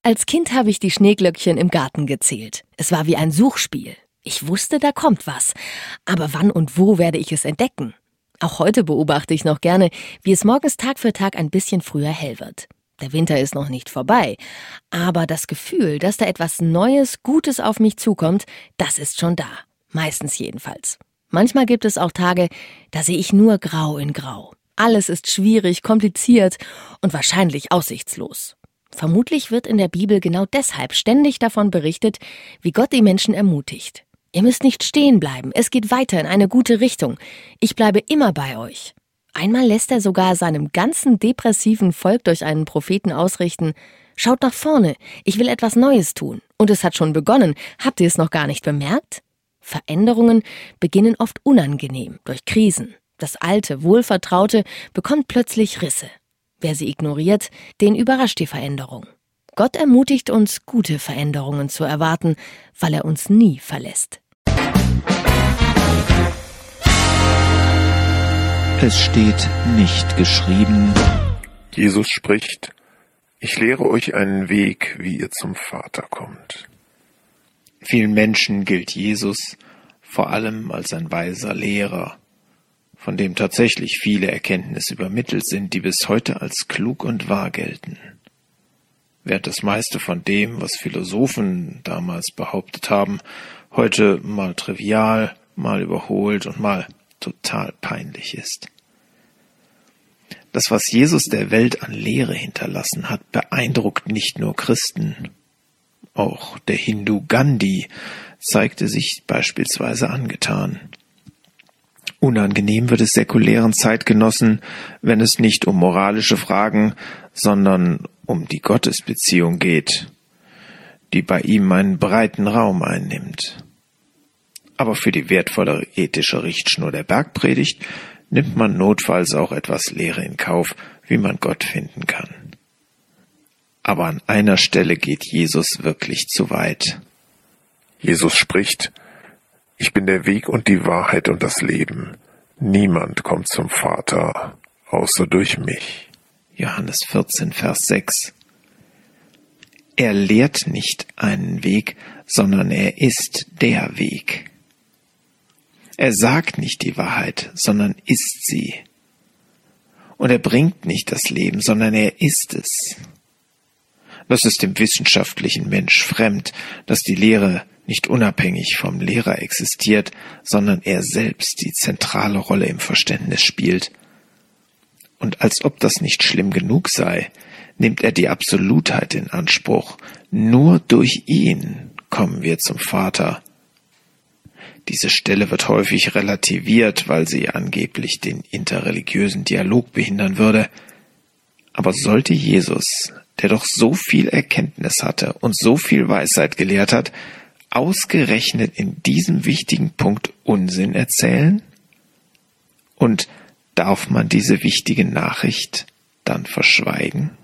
Als Kind habe ich die Schneeglöckchen im Garten gezählt. Es war wie ein Suchspiel. Ich wusste, da kommt was. Aber wann und wo werde ich es entdecken? Auch heute beobachte ich noch gerne, wie es morgens Tag für Tag ein bisschen früher hell wird. Der Winter ist noch nicht vorbei. Aber das Gefühl, dass da etwas Neues, Gutes auf mich zukommt, das ist schon da. Meistens jedenfalls. Manchmal gibt es auch Tage, da sehe ich nur grau in grau. Alles ist schwierig, kompliziert und wahrscheinlich aussichtslos. Vermutlich wird in der Bibel genau deshalb ständig davon berichtet, wie Gott die Menschen ermutigt. Ihr müsst nicht stehen bleiben, es geht weiter in eine gute Richtung. Ich bleibe immer bei euch. Einmal lässt er sogar seinem ganzen depressiven Volk durch einen Propheten ausrichten: Schaut nach vorne, ich will etwas Neues tun. Und es hat schon begonnen, habt ihr es noch gar nicht bemerkt? Veränderungen beginnen oft unangenehm, durch Krisen. Das Alte, Wohlvertraute bekommt plötzlich Risse. Wer sie ignoriert, den überrascht die Veränderung. Gott ermutigt uns, gute Veränderungen zu erwarten, weil er uns nie verlässt. Es steht nicht geschrieben. Jesus spricht: Ich lehre euch einen Weg, wie ihr zum Vater kommt. Vielen Menschen gilt Jesus vor allem als ein weiser Lehrer, von dem tatsächlich viele Erkenntnisse übermittelt sind, die bis heute als klug und wahr gelten. Während das meiste von dem, was Philosophen damals behauptet haben, heute mal trivial, mal überholt und mal total peinlich ist. Das, was Jesus der Welt an Lehre hinterlassen hat, beeindruckt nicht nur Christen. Auch der Hindu Gandhi zeigte sich beispielsweise angetan. Unangenehm wird es säkulären Zeitgenossen, wenn es nicht um moralische Fragen, sondern um die Gottesbeziehung geht, die bei ihm einen breiten Raum einnimmt. Aber für die wertvolle ethische Richtschnur der Bergpredigt nimmt man notfalls auch etwas Lehre in Kauf, wie man Gott finden kann. Aber an einer Stelle geht Jesus wirklich zu weit. Jesus spricht: Ich bin der Weg und die Wahrheit und das Leben. Niemand kommt zum Vater, außer durch mich. Johannes 14, Vers 6. Er lehrt nicht einen Weg, sondern er ist der Weg. Er sagt nicht die Wahrheit, sondern ist sie. Und er bringt nicht das Leben, sondern er ist es. Das ist dem wissenschaftlichen Mensch fremd, dass die Lehre nicht unabhängig vom Lehrer existiert, sondern er selbst die zentrale Rolle im Verständnis spielt. Und als ob das nicht schlimm genug sei, nimmt er die Absolutheit in Anspruch. Nur durch ihn kommen wir zum Vater. Diese Stelle wird häufig relativiert, weil sie angeblich den interreligiösen Dialog behindern würde. Aber sollte Jesus, der doch so viel Erkenntnis hatte und so viel Weisheit gelehrt hat, ausgerechnet in diesem wichtigen Punkt Unsinn erzählen? Und darf man diese wichtige Nachricht dann verschweigen?